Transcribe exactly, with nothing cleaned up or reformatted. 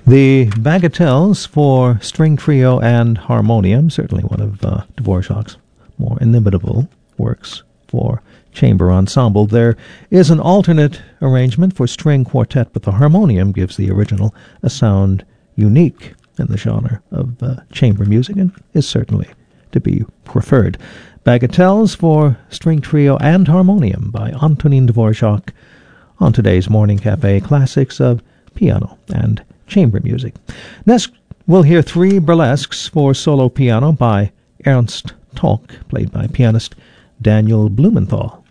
The Bagatelles for string trio and harmonium, certainly one of uh, Dvorak's more inimitable works for chamber ensemble. There is an alternate arrangement for string quartet, but the harmonium gives the original a sound unique in the genre of uh, chamber music and is certainly to be preferred. Bagatelles for string trio and harmonium by Antonin Dvorak on today's Morning Cafe Classics of Piano and Chamber Music. Next, we'll hear three burlesques for solo piano by Ernst Talk, played by pianist Daniel Blumenthal.